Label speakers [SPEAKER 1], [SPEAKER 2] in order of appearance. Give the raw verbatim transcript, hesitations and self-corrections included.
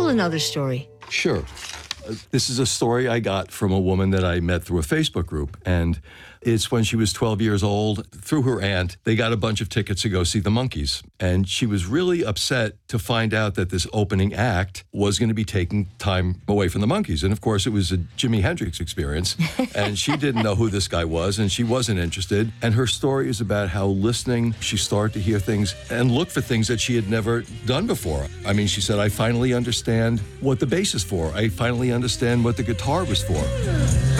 [SPEAKER 1] Tell another story.
[SPEAKER 2] Sure. Uh, This is a story I got from a woman that I met through a Facebook group. And it's when she was twelve years old. Through her aunt, they got a bunch of tickets to go see the Monkees. And she was really upset to find out that this opening act was going to be taking time away from the Monkees. And of course, it was a Jimi Hendrix experience. And she didn't know who this guy was, and she wasn't interested. And her story is about how listening, she started to hear things and look for things that she had never done before. I mean, she said, I finally understand what the bass is for. I finally understand what the guitar was for.